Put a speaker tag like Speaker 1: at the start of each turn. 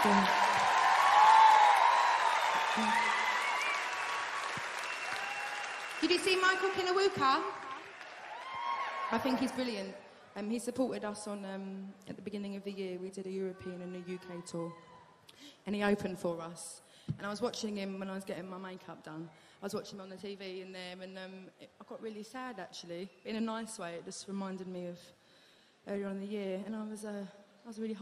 Speaker 1: Did you see Michael Kiwanuka? I think he's brilliant. He supported us on at the beginning of the year. We did a European and a UK tour, and he opened for us. And I was watching him when I was getting my makeup done. I was watching him on the TV in there, and I got really sad, actually, in a nice way. It just reminded me of earlier on in the year, and I was really